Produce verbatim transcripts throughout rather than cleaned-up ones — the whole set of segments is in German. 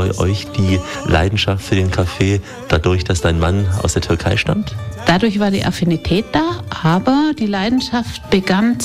bei euch die Leidenschaft für den Kaffee dadurch, dass dein Mann aus der Türkei stammt? Dadurch war die Affinität da, aber die Leidenschaft begann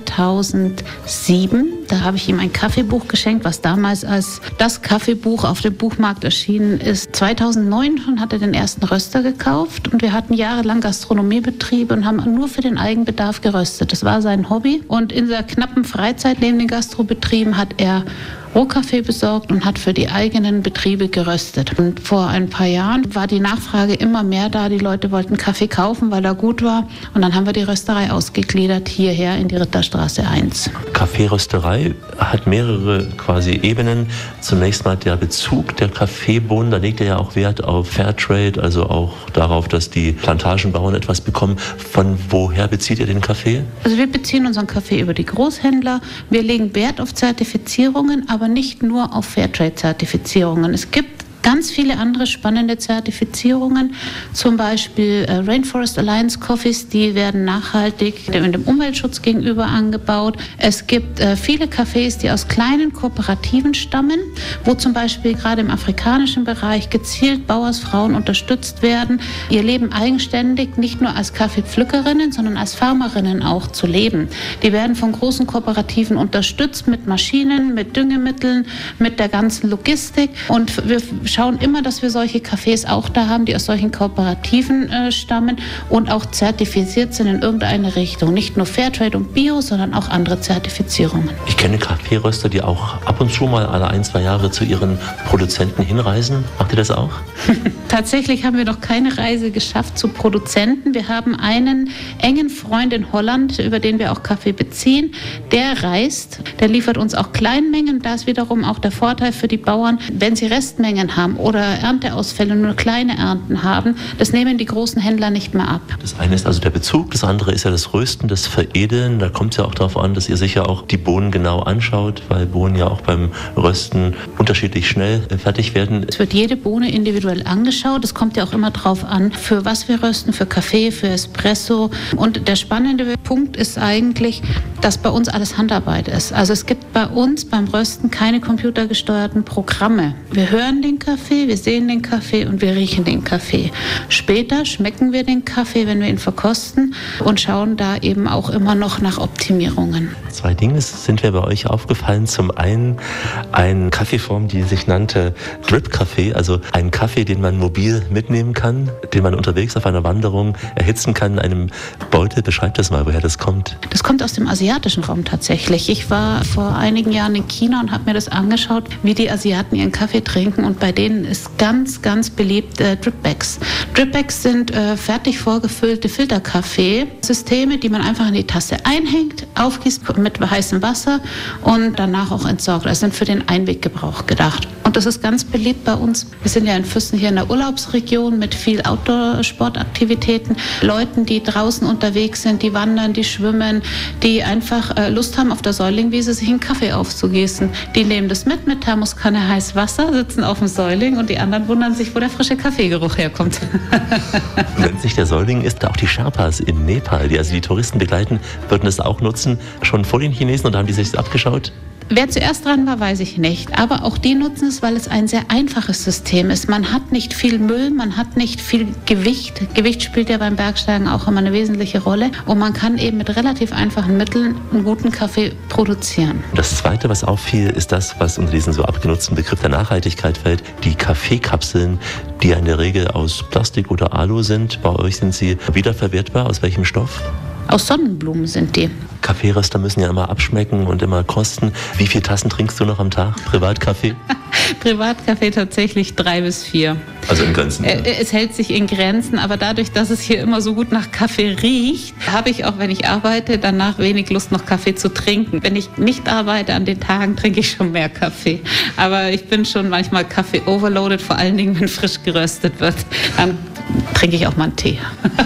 zweitausendsieben. Da habe ich ihm ein Kaffeebuch geschenkt, was damals als das Kaffeebuch auf dem Buchmarkt erschienen ist. zweitausendneun schon hat er den ersten Röster gekauft und wir hatten jahrelang Gastronomiebetriebe und haben nur für den Eigenbedarf geröstet. Das war sein Hobby und in der knappen Freizeit neben den Gastrobetrieben hat er Rohkaffee besorgt und hat für die eigenen Betriebe geröstet. Und vor ein paar Jahren war die Nachfrage immer mehr da. Die Leute wollten Kaffee kaufen, weil er gut war. Und dann haben wir die Rösterei ausgegliedert hierher in die Ritterstraße eins. Kaffeerösterei hat mehrere quasi Ebenen. Zunächst mal der Bezug der Kaffeebohnen. Da legt er ja auch Wert auf Fairtrade, also auch darauf, dass die Plantagenbauern etwas bekommen. Von woher bezieht ihr den Kaffee? Also wir beziehen unseren Kaffee über die Großhändler. Wir legen Wert auf Zertifizierungen, aber nicht nur auf Fairtrade-Zertifizierungen. Es gibt ganz viele andere spannende Zertifizierungen, zum Beispiel äh, Rainforest Alliance Coffees, die werden nachhaltig dem, dem Umweltschutz gegenüber angebaut. Es gibt äh, viele Cafés, die aus kleinen Kooperativen stammen, wo zum Beispiel gerade im afrikanischen Bereich gezielt Bauersfrauen unterstützt werden, ihr Leben eigenständig, nicht nur als Kaffeepflückerinnen, sondern als Farmerinnen auch zu leben. Die werden von großen Kooperativen unterstützt mit Maschinen, mit Düngemitteln, mit der ganzen Logistik und wir schauen immer, dass wir solche Cafés auch da haben, die aus solchen Kooperativen äh, stammen und auch zertifiziert sind in irgendeine Richtung. Nicht nur Fairtrade und Bio, sondern auch andere Zertifizierungen. Ich kenne Kaffeeröster, die auch ab und zu mal alle ein, zwei Jahre zu ihren Produzenten hinreisen. Macht ihr das auch? Tatsächlich haben wir noch keine Reise geschafft zu Produzenten. Wir haben einen engen Freund in Holland, über den wir auch Kaffee beziehen. Der reist, der liefert uns auch Kleinmengen. Da ist wiederum auch der Vorteil für die Bauern, wenn sie Restmengen haben oder Ernteausfälle, nur kleine Ernten haben, das nehmen die großen Händler nicht mehr ab. Das eine ist also der Bezug, das andere ist ja das Rösten, das Veredeln. Da kommt es ja auch darauf an, dass ihr sicher auch die Bohnen genau anschaut, weil Bohnen ja auch beim Rösten unterschiedlich schnell fertig werden. Es wird jede Bohne individuell angeschaut. Es kommt ja auch immer darauf an, für was wir rösten, für Kaffee, für Espresso. Und der spannende Punkt ist eigentlich, dass bei uns alles Handarbeit ist. Also es gibt bei uns beim Rösten keine computergesteuerten Programme. Wir hören den Kaffee, wir sehen den Kaffee und wir riechen den Kaffee. Später schmecken wir den Kaffee, wenn wir ihn verkosten und schauen da eben auch immer noch nach Optimierungen. Zwei Dinge sind mir bei euch aufgefallen. Zum einen eine Kaffeeform, die sich nannte Drip-Kaffee, also ein Kaffee, den man mobil mitnehmen kann, den man unterwegs auf einer Wanderung erhitzen kann in einem Beutel. Beschreibt das mal, woher das kommt. Das kommt aus dem asiatischen Raum tatsächlich. Ich war vor einigen Jahren in China und habe mir das angeschaut, wie die Asiaten ihren Kaffee trinken und bei denen ist ganz, ganz beliebt äh, Dripbags. Dripbags sind äh, fertig vorgefüllte Filterkaffeesysteme, die man einfach in die Tasse einhängt, aufgießt mit heißem Wasser und danach auch entsorgt. Also sind für den Einweggebrauch gedacht. Und das ist ganz beliebt bei uns. Wir sind ja in Füssen hier in der Urlaubsregion mit viel Outdoor-Sportaktivitäten. Leuten, die draußen unterwegs sind, die wandern, die schwimmen, die einfach äh, Lust haben, auf der Säulingwiese sich einen Kaffee aufzugießen. Die nehmen das mit, mit Thermoskanne heiß Wasser, sitzen auf dem Säuling und die anderen wundern sich, wo der frische Kaffeegeruch herkommt. Wenn es nicht der Säuling ist, da auch die Sherpas in Nepal, die also die Touristen begleiten, würden das auch nutzen, schon vor den Chinesen oder haben die sich das abgeschaut? Wer zuerst dran war, weiß ich nicht. Aber auch die nutzen es, weil es ein sehr einfaches System ist. Man hat nicht viel Müll, man hat nicht viel Gewicht. Gewicht spielt ja beim Bergsteigen auch immer eine wesentliche Rolle. Und man kann eben mit relativ einfachen Mitteln einen guten Kaffee produzieren. Das Zweite, was auffiel, ist das, was unter diesen so abgenutzten Begriff der Nachhaltigkeit fällt. Die Kaffeekapseln, die ja in der Regel aus Plastik oder Alu sind. Bei euch sind sie wiederverwertbar. Aus welchem Stoff? Aus Sonnenblumen sind die. Kaffeeröster müssen ja immer abschmecken und immer kosten. Wie viele Tassen trinkst du noch am Tag? Privatkaffee? Privatkaffee tatsächlich drei bis vier. Also in Grenzen? Ja. Es hält sich in Grenzen, aber dadurch, dass es hier immer so gut nach Kaffee riecht, habe ich auch, wenn ich arbeite, danach wenig Lust, noch Kaffee zu trinken. Wenn ich nicht arbeite, an den Tagen trinke ich schon mehr Kaffee. Aber ich bin schon manchmal Kaffee overloaded, vor allen Dingen, wenn frisch geröstet wird. Dann trinke ich auch mal einen Tee.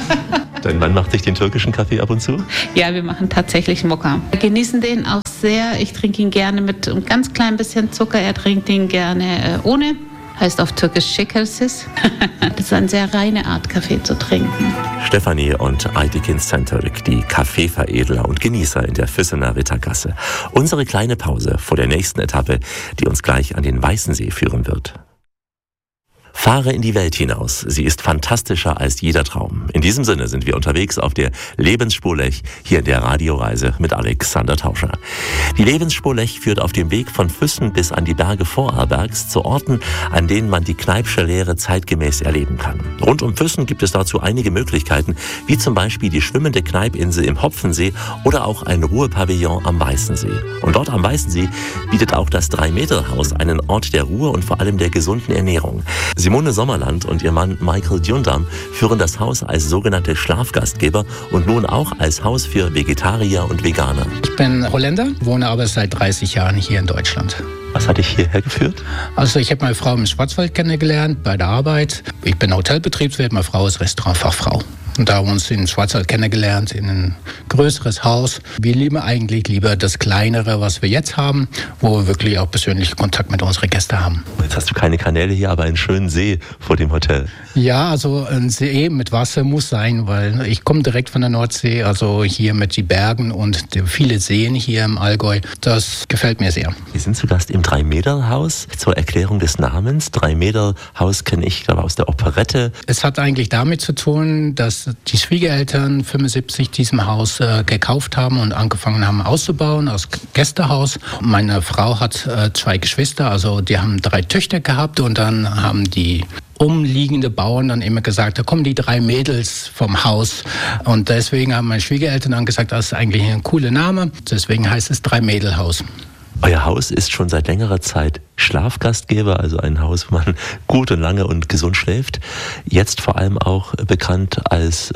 Dein Mann macht sich den türkischen Kaffee ab und zu? Ja, wir machen tatsächlich Mokka. Wir genießen den auch sehr. Ich trinke ihn gerne mit einem ganz klein bisschen Zucker. Er trinkt ihn gerne äh, ohne. Heißt auf Türkisch Şekersiz. Das ist eine sehr reine Art, Kaffee zu trinken. Stefanie und Aytekin Centerik, die Kaffeeveredler und Genießer in der Füssener Rittergasse. Unsere kleine Pause vor der nächsten Etappe, die uns gleich an den Weißensee führen wird. Fahre in die Welt hinaus. Sie ist fantastischer als jeder Traum. In diesem Sinne sind wir unterwegs auf der Lebensspur Lech hier in der Radioreise mit Alexander Tauscher. Die Lebensspur Lech führt auf dem Weg von Füssen bis an die Berge Vorarlbergs zu Orten, an denen man die Kneippsche Lehre zeitgemäß erleben kann. Rund um Füssen gibt es dazu einige Möglichkeiten, wie zum Beispiel die schwimmende Kneipinsel im Hopfensee oder auch ein Ruhepavillon am Weißensee. Und dort am Weißensee bietet auch das Drei-Meter-Haus einen Ort der Ruhe und vor allem der gesunden Ernährung. Simone Sommerland und ihr Mann Michael Djundam führen das Haus als sogenannte Schlafgastgeber und nun auch als Haus für Vegetarier und Veganer. Ich bin Holländer, wohne aber seit dreißig Jahren hier in Deutschland. Was hat dich hierher geführt? Also ich habe meine Frau im Schwarzwald kennengelernt bei der Arbeit. Ich bin Hotelbetriebswirt, meine Frau ist Restaurantfachfrau. Und da haben wir uns in Schwarzwald kennengelernt, in ein größeres Haus. Wir lieben eigentlich lieber das Kleinere, was wir jetzt haben, wo wir wirklich auch persönlichen Kontakt mit unseren Gästen haben. Jetzt hast du keine Kanäle hier, aber einen schönen See vor dem Hotel. Ja, also ein See mit Wasser muss sein, weil ich komme direkt von der Nordsee, also hier mit den Bergen und die viele Seen hier im Allgäu. Das gefällt mir sehr. Wir sind zu Gast im Drei-Meter-Haus. Zur Erklärung des Namens. Drei-Meter-Haus kenne ich, glaube aus der Operette. Es hat eigentlich damit zu tun, dass die Schwiegereltern fünfundsiebzig diesem Haus äh, gekauft haben und angefangen haben auszubauen als Gästehaus. Meine Frau hat äh, zwei Geschwister, also die haben drei Töchter gehabt und dann haben die umliegende Bauern dann immer gesagt, da kommen die drei Mädels vom Haus. Und deswegen haben meine Schwiegereltern dann gesagt, das ist eigentlich ein cooler Name. Deswegen heißt es Drei-Mädel-Haus. Euer Haus ist schon seit längerer Zeit Schlafgastgeber, also ein Haus, wo man gut und lange und gesund schläft. Jetzt vor allem auch bekannt als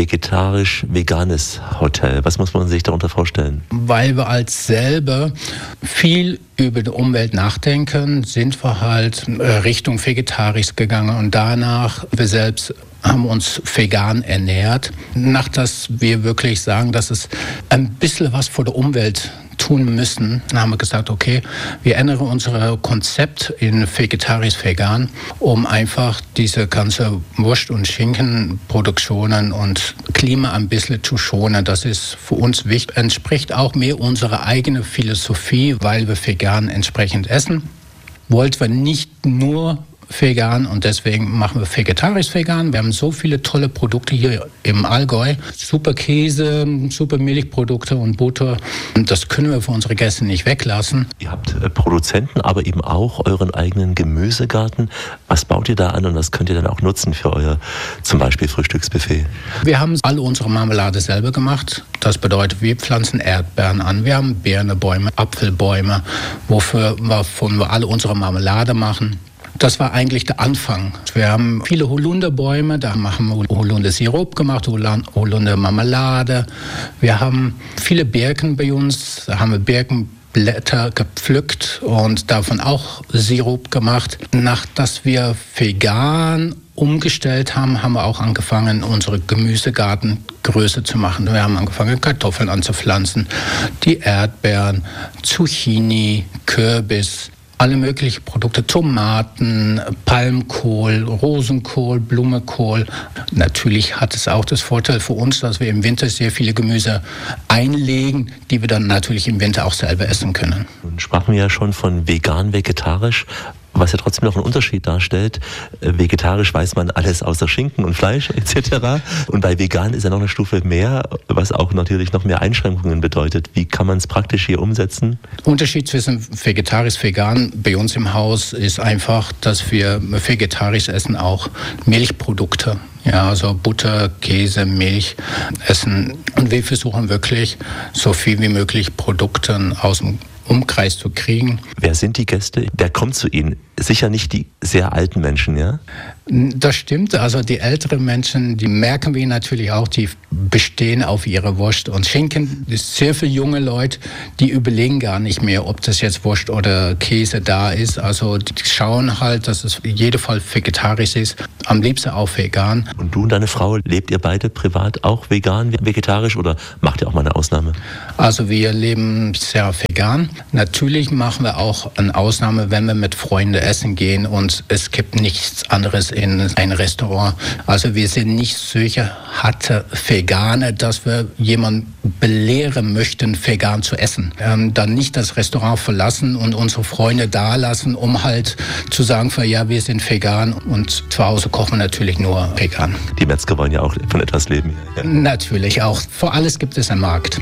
vegetarisch-veganes Hotel. Was muss man sich darunter vorstellen? Weil wir als selber viel über die Umwelt nachdenken, sind wir halt Richtung vegetarisch gegangen und danach wir selbst haben uns vegan ernährt, nach dass wir wirklich sagen, dass es ein bisschen was für die Umwelt tun müssen. Dann haben wir gesagt, okay, wir ändern unser Konzept in vegetarisch-vegan, um einfach diese ganze Wurst- und Schinkenproduktionen und Klima ein bisschen zu schonen. Das ist für uns wichtig, entspricht auch mehr unserer eigenen Philosophie, weil wir vegan entsprechend essen. Wollten wir nicht nur vegan und deswegen machen wir vegetarisch-vegan. Wir haben so viele tolle Produkte hier im Allgäu. Super Käse, super Milchprodukte und Butter. Und das können wir für unsere Gäste nicht weglassen. Ihr habt äh, Produzenten, aber eben auch euren eigenen Gemüsegarten. Was baut ihr da an und was könnt ihr dann auch nutzen für euer zum Beispiel Frühstücksbuffet? Wir haben alle unsere Marmelade selber gemacht. Das bedeutet, wir pflanzen Erdbeeren an. Wir haben Birnebäume, Apfelbäume, wofür wir, wovon wir alle unsere Marmelade machen. Das war eigentlich der Anfang. Wir haben viele Holunderbäume, da machen wir Holundersirup gemacht, Holundermarmelade. Wir haben viele Birken bei uns, da haben wir Birkenblätter gepflückt und davon auch Sirup gemacht. Nachdem wir vegan umgestellt haben, haben wir auch angefangen, unsere Gemüsegarten größer zu machen. Wir haben angefangen, Kartoffeln anzupflanzen, die Erdbeeren, Zucchini, Kürbis, alle möglichen Produkte, Tomaten, Palmkohl, Rosenkohl, Blumenkohl. Natürlich hat es auch das Vorteil für uns, dass wir im Winter sehr viele Gemüse einlegen, die wir dann natürlich im Winter auch selber essen können. Nun sprachen wir ja schon von vegan-vegetarisch, was ja trotzdem noch einen Unterschied darstellt. Vegetarisch weiß man alles außer Schinken und Fleisch et cetera. Und bei vegan ist ja noch eine Stufe mehr, was auch natürlich noch mehr Einschränkungen bedeutet. Wie kann man es praktisch hier umsetzen? Der Unterschied zwischen vegetarisch und vegan bei uns im Haus ist einfach, dass wir vegetarisch essen auch Milchprodukte. Ja, also Butter, Käse, Milch essen. Und wir versuchen wirklich, so viel wie möglich Produkte aus dem Umkreis zu kriegen. Wer sind die Gäste? Wer kommt zu Ihnen? Sicher nicht die sehr alten Menschen, ja? Das stimmt. Also die älteren Menschen, die merken wir natürlich auch, die bestehen auf ihre Wurst und Schinken. Es ist sehr viele junge Leute, die überlegen gar nicht mehr, ob das jetzt Wurst oder Käse da ist. Also die schauen halt, dass es in jedem Fall vegetarisch ist, am liebsten auch vegan. Und du und deine Frau, lebt ihr beide privat auch vegan, vegetarisch oder macht ihr auch mal eine Ausnahme? Also wir leben sehr vegan. Natürlich machen wir auch eine Ausnahme, wenn wir mit Freunden essen gehen und es gibt nichts anderes in ein Restaurant. Also wir sind nicht solche harte Vegane, dass wir jemanden belehren möchten, vegan zu essen. Ähm, dann nicht das Restaurant verlassen und unsere Freunde da lassen, um halt zu sagen, für, ja, wir sind vegan und zu Hause kochen wir natürlich nur vegan. Die Metzger wollen ja auch von etwas leben. Ja. Natürlich auch. Für alles gibt es einen Markt.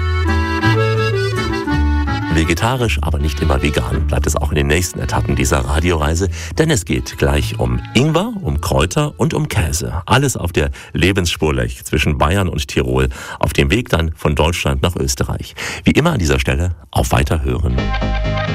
Vegetarisch, aber nicht immer vegan bleibt es auch in den nächsten Etappen dieser Radioreise, denn es geht gleich um Ingwer, um Kräuter und um Käse. Alles auf der Lebensspurlech zwischen Bayern und Tirol, auf dem Weg dann von Deutschland nach Österreich. Wie immer an dieser Stelle auf Weiterhören.